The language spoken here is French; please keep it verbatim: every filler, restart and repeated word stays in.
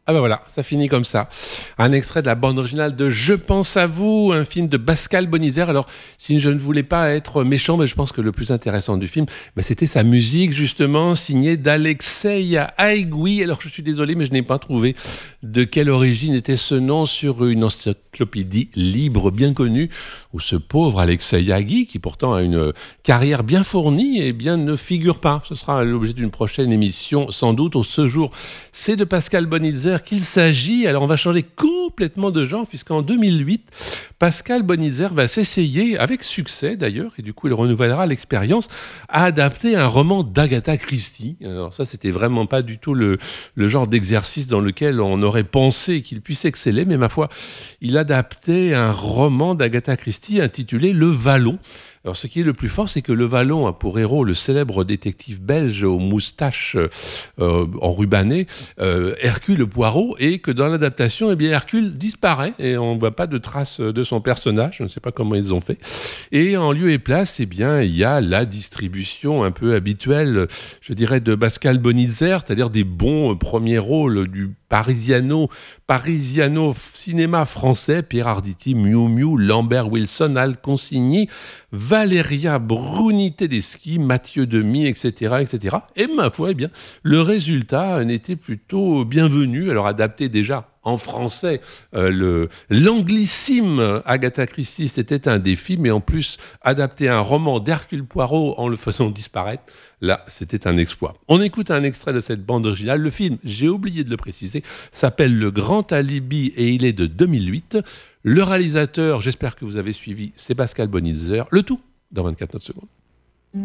Ah ben voilà, ça finit comme ça. Un extrait de la bande originale de Je pense à vous, un film de Pascal Bonizère. Alors, si je ne voulais pas être méchant, mais je pense que le plus intéressant du film, ben, c'était sa musique, justement, signée d'Alexei Haïgoui. Alors, je suis désolé, mais je n'ai pas trouvé de quelle origine était ce nom sur une encyclopédie libre bien connue, où ce pauvre Alexei Haïgoui, qui pourtant a une carrière bien fournie, eh bien, ne figure pas. Ce sera l'objet d'une prochaine émission, sans doute. Au ce jour, c'est de Pascal Bonizère qu'il s'agit. Alors on va changer complètement de genre puisqu'en deux mille huit, Pascal Bonizère va s'essayer, avec succès d'ailleurs, et du coup il renouvellera l'expérience, à adapter un roman d'Agatha Christie. Alors ça, c'était vraiment pas du tout le, le genre d'exercice dans lequel on aurait pensé qu'il puisse exceller, mais ma foi, il adaptait un roman d'Agatha Christie intitulé Le Vallon. Alors, ce qui est le plus fort, c'est que Le Vallon a pour héros le célèbre détective belge aux moustaches euh, enrubannées, euh, Hercule Poirot, et que dans l'adaptation, eh bien, Hercule disparaît et on ne voit pas de traces de son personnage. Je ne sais pas comment ils ont fait. Et en lieu et place, eh bien, il y a la distribution un peu habituelle, je dirais, de Pascal Bonizère, c'est-à-dire des bons premiers rôles du Parisiano, Parisiano cinéma français, Pierre Arditi, Miu Miu, Lambert Wilson, Al Consigny, Valéria Bruni Tedeschi, Mathieu Demy, et cetera, et cetera. Et ma foi, eh bien, le résultat n'était plutôt bienvenu. Alors adapté déjà en français, euh, le, l'anglissime Agatha Christie, c'était un défi, mais en plus, adapter un roman d'Hercule Poirot en le faisant disparaître, là, c'était un exploit. On écoute un extrait de cette bande originale. Le film, j'ai oublié de le préciser, s'appelle Le Grand Alibi et il est de deux mille huit. Le réalisateur, j'espère que vous avez suivi, c'est Pascal Bonizère. Le tout dans vingt-quatre secondes.